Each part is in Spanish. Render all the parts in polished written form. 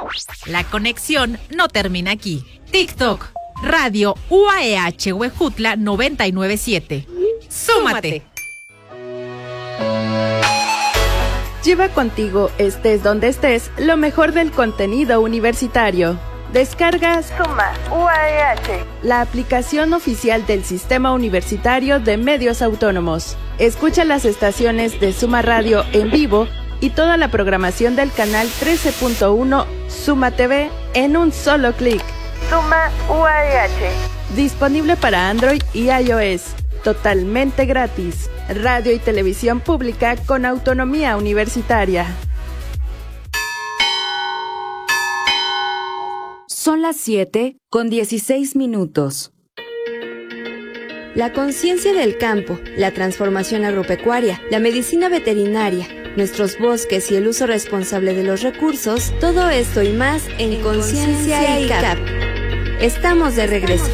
La conexión no termina aquí. TikTok, Radio UAEH Huejutla 997. ¡Súmate! Lleva contigo, estés donde estés, lo mejor del contenido universitario. Descarga Suma UAEH, la aplicación oficial del Sistema Universitario de Medios Autónomos. Escucha las estaciones de Suma Radio en vivo y toda la programación del canal 13.1 Suma TV en un solo clic. Suma UAEH. Disponible para Android y iOS. Totalmente gratis. Radio y televisión pública con autonomía universitaria. Son las 7:16. La conciencia del campo, la transformación agropecuaria, la medicina veterinaria, nuestros bosques y el uso responsable de los recursos, todo esto y más en Conciencia ICAP. Estamos de regreso.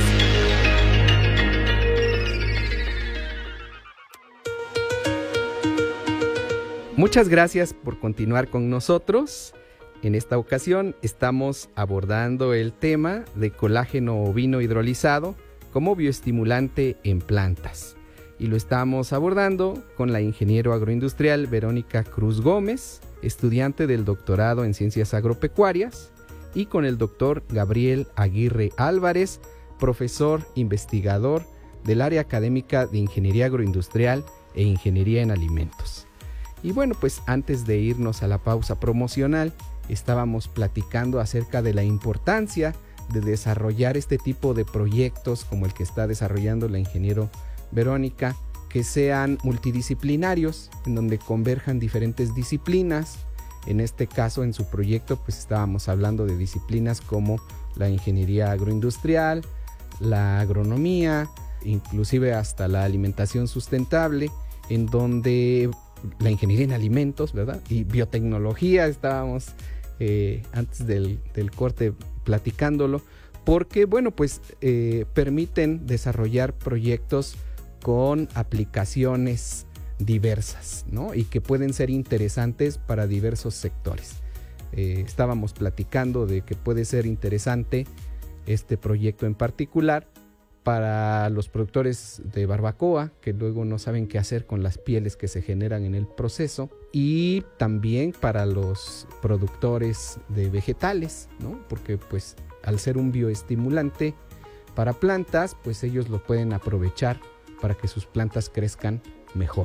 Muchas gracias por continuar con nosotros. En esta ocasión estamos abordando el tema de colágeno ovino hidrolizado como bioestimulante en plantas. Y lo estamos abordando con la ingeniero agroindustrial Verónica Cruz Gómez, estudiante del doctorado en Ciencias Agropecuarias, y con el doctor Gabriel Aguirre Álvarez, profesor investigador del área académica de Ingeniería Agroindustrial e Ingeniería en Alimentos. Y bueno, pues antes de irnos a la pausa promocional, estábamos platicando acerca de la importancia de desarrollar este tipo de proyectos como el que está desarrollando la ingeniero Verónica, que sean multidisciplinarios, en donde converjan diferentes disciplinas. En este caso, en su proyecto, pues estábamos hablando de disciplinas como la ingeniería agroindustrial, la agronomía, inclusive hasta la alimentación sustentable, en donde la ingeniería en alimentos, ¿verdad? Y biotecnología, estábamos antes del corte platicándolo, porque bueno, pues permiten desarrollar proyectos con aplicaciones diversas, ¿no? Y que pueden ser interesantes para diversos sectores. Estábamos platicando de que puede ser interesante este proyecto en particular para los productores de barbacoa, que luego no saben qué hacer con las pieles que se generan en el proceso, y también para los productores de vegetales, ¿no? Porque pues al ser un bioestimulante para plantas, pues ellos lo pueden aprovechar para que sus plantas crezcan mejor.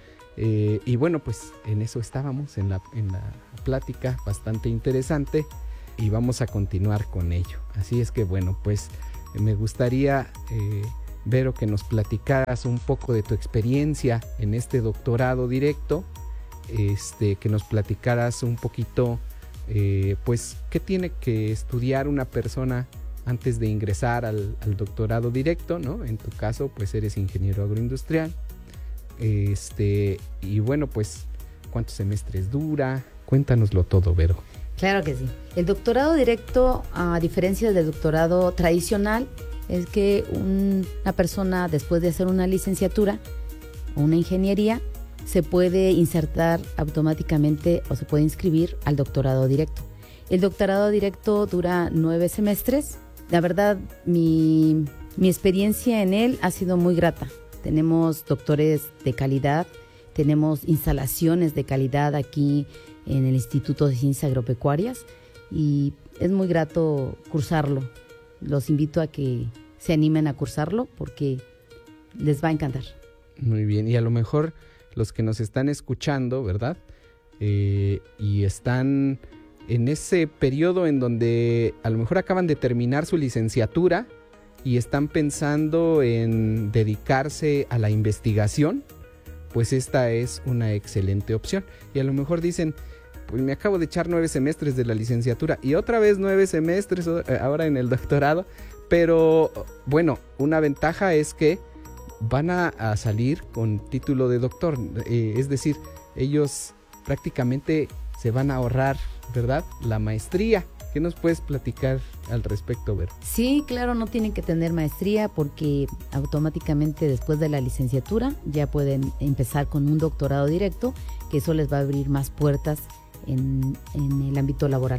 Y bueno, pues en eso estábamos, en la plática bastante interesante, y vamos a continuar con ello. Así es que bueno, pues me gustaría, Vero, que nos platicaras un poco de tu experiencia en este doctorado directo, que nos platicaras un poquito, pues, qué tiene que estudiar una persona antes de ingresar al doctorado directo, ¿no? En tu caso, pues eres ingeniero agroindustrial. Y bueno, pues, ¿cuántos semestres dura? Cuéntanoslo todo, Vero. Claro que sí. El doctorado directo, a diferencia del doctorado tradicional, es que una persona, después de hacer una licenciatura o una ingeniería, se puede insertar automáticamente o se puede inscribir al doctorado directo. El doctorado directo dura 9 semestres. La verdad, mi experiencia en él ha sido muy grata. Tenemos doctores de calidad, tenemos instalaciones de calidad aquí en el Instituto de Ciencias Agropecuarias, y es muy grato cursarlo. Los invito a que se animen a cursarlo porque les va a encantar. Muy bien, y a lo mejor los que nos están escuchando, ¿verdad? Y están en ese periodo en donde a lo mejor acaban de terminar su licenciatura y están pensando en dedicarse a la investigación, pues esta es una excelente opción. Y a lo mejor dicen, pues me acabo de echar 9 semestres de la licenciatura y otra vez 9 semestres ahora en el doctorado, pero bueno, una ventaja es que van a salir con título de doctor, es decir, ellos prácticamente se van a ahorrar, ¿verdad?, la maestría. ¿Qué nos puedes platicar al respecto, Ver? Sí, claro, no tienen que tener maestría porque automáticamente después de la licenciatura ya pueden empezar con un doctorado directo, que eso les va a abrir más puertas en el ámbito laboral.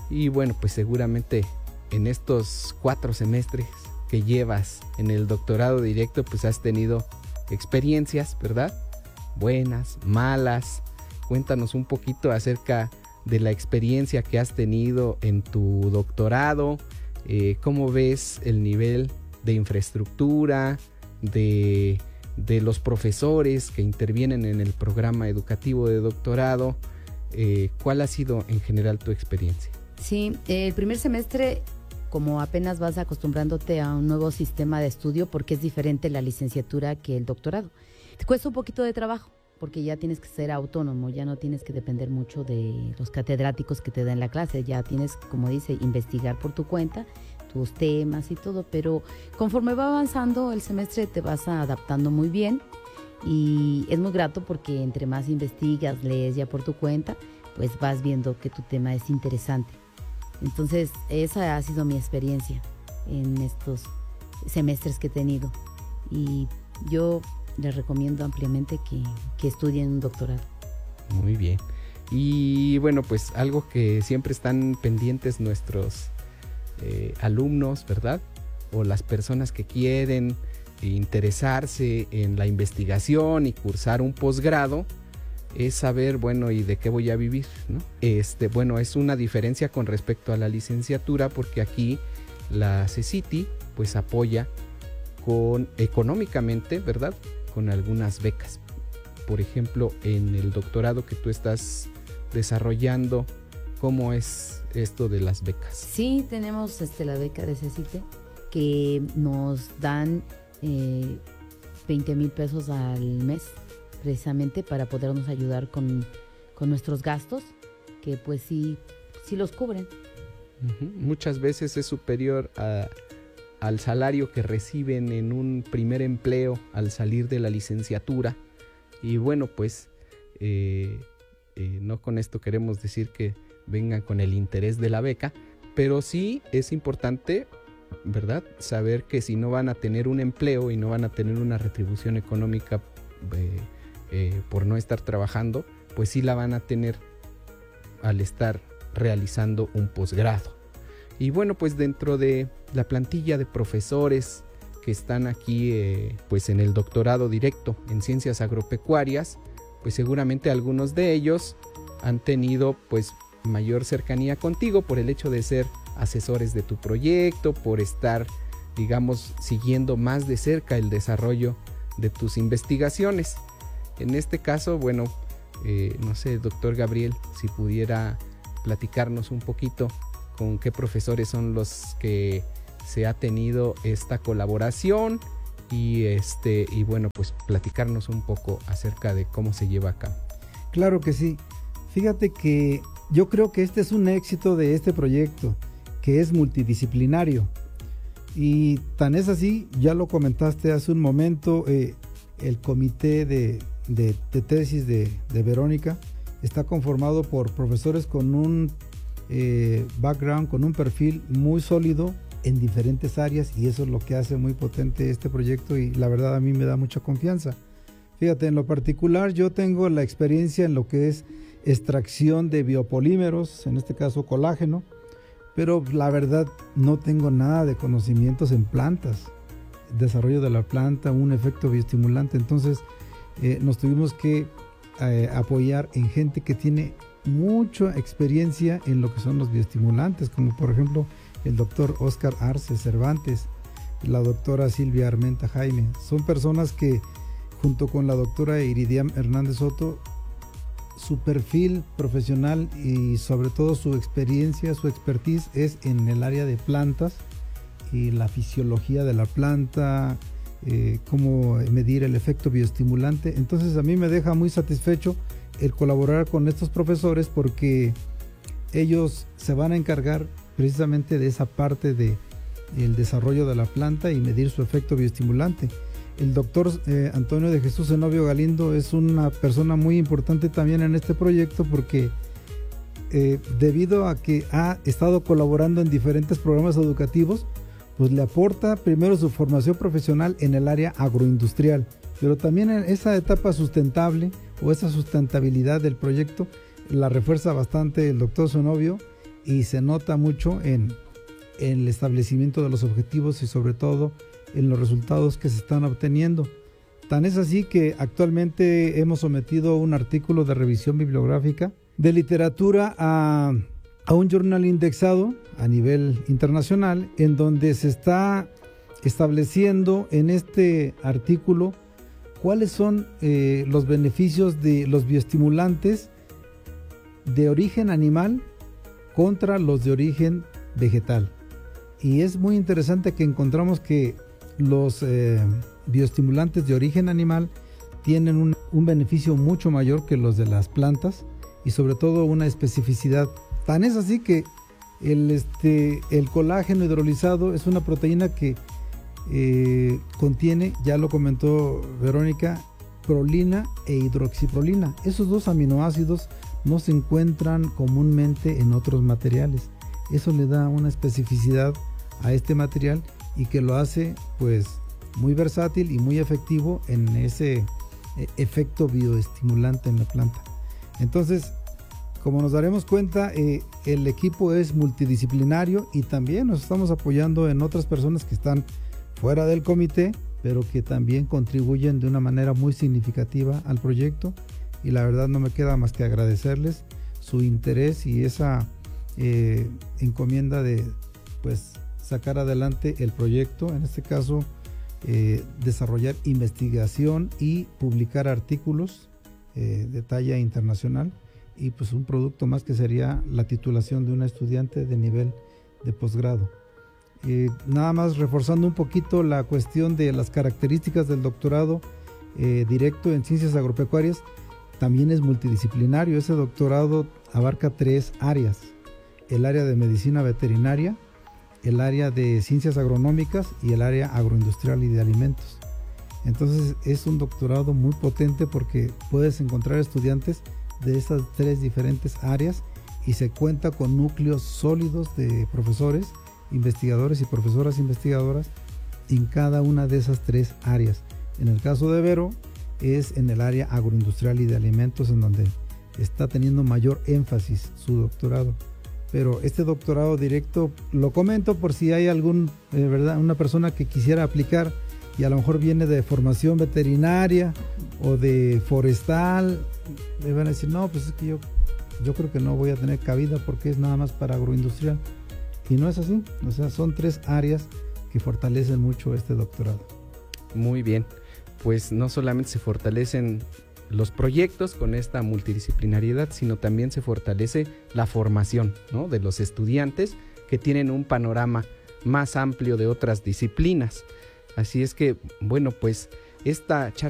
Y bueno, pues seguramente en estos 4 semestres que llevas en el doctorado directo, pues has tenido experiencias, ¿verdad? Buenas, malas. Cuéntanos un poquito acerca de la experiencia que has tenido en tu doctorado. ¿Cómo ves el nivel de infraestructura, de los profesores que intervienen en el programa educativo de doctorado? ¿Cuál ha sido en general tu experiencia? Sí, el primer semestre, como apenas vas acostumbrándote a un nuevo sistema de estudio, porque es diferente la licenciatura que el doctorado, te cuesta un poquito de trabajo, porque ya tienes que ser autónomo, ya no tienes que depender mucho de los catedráticos que te dan la clase, ya tienes, como dice, investigar por tu cuenta, tus temas y todo, pero conforme va avanzando el semestre te vas adaptando muy bien y es muy grato porque entre más investigas, lees ya por tu cuenta, pues vas viendo que tu tema es interesante. Entonces, esa ha sido mi experiencia en estos semestres que he tenido y yo les recomiendo ampliamente que estudien un doctorado. Muy bien. Y bueno, pues algo que siempre están pendientes nuestros alumnos, ¿verdad? O las personas que quieren interesarse en la investigación y cursar un posgrado, es saber, bueno, ¿y de qué voy a vivir, no? Bueno, es una diferencia con respecto a la licenciatura, porque aquí la CECITI pues apoya económicamente, ¿verdad? Con algunas becas. Por ejemplo, en el doctorado que tú estás desarrollando, ¿cómo es esto de las becas? Sí, tenemos la beca de CECITI que nos dan 20,000 pesos al mes, precisamente para podernos ayudar con nuestros gastos, que pues sí los cubren. Muchas veces es superior al salario que reciben en un primer empleo al salir de la licenciatura. Y bueno, pues no con esto queremos decir que vengan con el interés de la beca, pero sí es importante, ¿verdad?, saber que si no van a tener un empleo y no van a tener una retribución económica por no estar trabajando, pues sí la van a tener al estar realizando un posgrado. Y bueno, pues dentro de la plantilla de profesores que están aquí pues en el doctorado directo en ciencias agropecuarias, pues seguramente algunos de ellos han tenido pues mayor cercanía contigo por el hecho de ser asesores de tu proyecto, por estar, digamos, siguiendo más de cerca el desarrollo de tus investigaciones. En este caso, bueno, no sé, doctor Gabriel, si pudiera platicarnos un poquito con qué profesores son los que se ha tenido esta colaboración y bueno, pues platicarnos un poco acerca de cómo se lleva a cabo. Claro que sí. Fíjate que yo creo que este es un éxito de este proyecto, que es multidisciplinario. Y tan es así, ya lo comentaste hace un momento, el comité de tesis de Verónica está conformado por profesores con un background, con un perfil muy sólido en diferentes áreas, y eso es lo que hace muy potente este proyecto, y la verdad a mí me da mucha confianza. Fíjate, en lo particular yo tengo la experiencia en lo que es extracción de biopolímeros, en este caso colágeno, pero la verdad no tengo nada de conocimientos en plantas, desarrollo de la planta, un efecto bioestimulante. Entonces nos tuvimos que apoyar en gente que tiene mucha experiencia en lo que son los bioestimulantes, como por ejemplo el doctor Oscar Arce Cervantes, la doctora Silvia Armenta Jaime. Son personas que junto con la doctora Iridiam Hernández Soto, su perfil profesional y sobre todo su experiencia, su expertise es en el área de plantas y la fisiología de la planta, cómo medir el efecto bioestimulante. Entonces a mí me deja muy satisfecho el colaborar con estos profesores, porque ellos se van a encargar precisamente de esa parte del desarrollo de la planta y medir su efecto bioestimulante. El doctor Antonio de Jesús Zenobio Galindo es una persona muy importante también en este proyecto, porque debido a que ha estado colaborando en diferentes programas educativos, pues le aporta primero su formación profesional en el área agroindustrial, pero también en esa etapa sustentable o esa sustentabilidad del proyecto la refuerza bastante el doctor Zenobio, y se nota mucho en el establecimiento de los objetivos y sobre todo en los resultados que se están obteniendo. Tan es así que actualmente hemos sometido un artículo de revisión bibliográfica de literatura a un journal indexado a nivel internacional, en donde se está estableciendo en este artículo cuáles son los beneficios de los bioestimulantes de origen animal contra los de origen vegetal. Y es muy interesante que encontramos que los bioestimulantes de origen animal tienen un beneficio mucho mayor que los de las plantas y sobre todo una especificidad. Tan es así que el colágeno hidrolizado es una proteína que contiene, ya lo comentó Verónica, prolina e hidroxiprolina. Esos dos aminoácidos no se encuentran comúnmente en otros materiales. Eso le da una especificidad a este material y que lo hace pues muy versátil y muy efectivo en ese efecto bioestimulante en la planta. Entonces, como nos daremos cuenta, el equipo es multidisciplinario y también nos estamos apoyando en otras personas que están fuera del comité, pero que también contribuyen de una manera muy significativa al proyecto, y la verdad no me queda más que agradecerles su interés y esa encomienda de pues sacar adelante el proyecto, en este caso desarrollar investigación y publicar artículos de talla internacional, y pues un producto más que sería la titulación de un estudiante de nivel de posgrado. Nada más reforzando un poquito la cuestión de las características del doctorado directo en ciencias agropecuarias, también es multidisciplinario. Ese doctorado abarca 3 áreas: el área de medicina veterinaria, el área de ciencias agronómicas y el área agroindustrial y de alimentos. Entonces es un doctorado muy potente porque puedes encontrar estudiantes de esas 3 diferentes áreas y se cuenta con núcleos sólidos de profesores, investigadores y profesoras investigadoras en cada una de esas 3 áreas. En el caso de Vero es en el área agroindustrial y de alimentos, en donde está teniendo mayor énfasis su doctorado. Pero este doctorado directo lo comento por si hay una persona que quisiera aplicar y a lo mejor viene de formación veterinaria o de forestal, me van a decir, no, pues es que yo creo que no voy a tener cabida porque es nada más para agroindustrial. Y no es así, o sea, son 3 áreas que fortalecen mucho este doctorado. Muy bien, pues no solamente se fortalecen los proyectos con esta multidisciplinariedad, sino también se fortalece la formación, ¿no?, de los estudiantes, que tienen un panorama más amplio de otras disciplinas. Así es que, bueno, pues esta charla